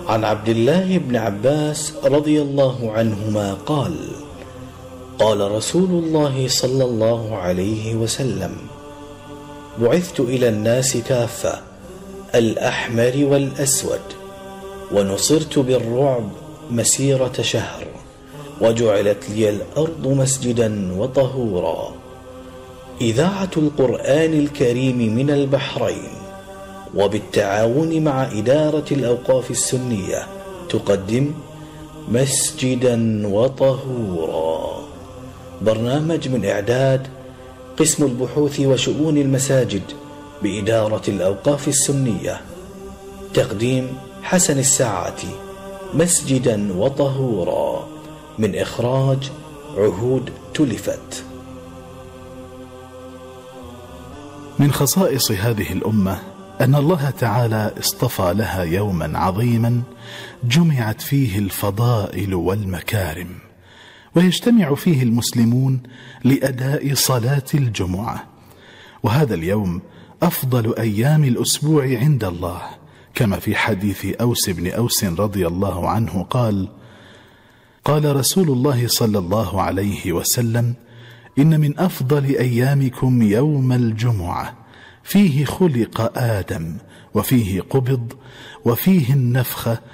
عن عبد الله بن عباس رضي الله عنهما قال: قال رسول الله صلى الله عليه وسلم: بعثت إلى الناس كافة، الأحمر والأسود، ونصرت بالرعب مسيرة شهر، وجعلت لي الأرض مسجدا وطهورا. إذاعة القرآن الكريم من البحرين، وبالتعاون مع إدارة الأوقاف السنية، تقدم مسجدا وطهورا، برنامج من إعداد قسم البحوث وشؤون المساجد بإدارة الأوقاف السنية. تقديم حسن الساعاتي. مسجدا وطهورا، من إخراج عهود تلفت. من خصائص هذه الأمة أن الله تعالى اصطفى لها يوما عظيما جمعت فيه الفضائل والمكارم، ويجتمع فيه المسلمون لأداء صلاة الجمعة. وهذا اليوم أفضل أيام الأسبوع عند الله، كما في حديث أوس بن أوس رضي الله عنه قال: قال رسول الله صلى الله عليه وسلم: إن من أفضل أيامكم يوم الجمعة، فيه خلق آدم، وفيه قبض، وفيه النفخة،